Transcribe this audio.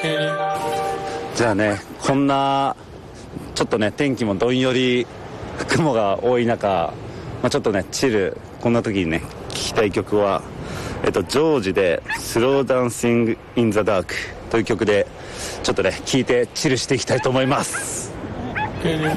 じゃあね、こんなちょっとね天気もどんより雲が多い中、ちょっとねチル、こんな時にね聴きたい曲はジョージでスローダンシングインザダークという曲で、ちょっとね聴いてチルしていきたいと思います。